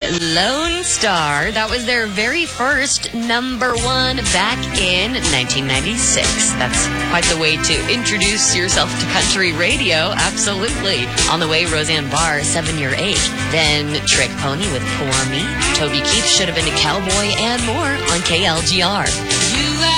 Lone Star. That was their very first number one back in 1996. That's quite the way to introduce yourself to country radio. Absolutely. On the way, Roseanne Barr, 7 Year Age. Then Trick Pony with Poor Me. Toby Keith, Should Have Been a Cowboy, and more on KLGR.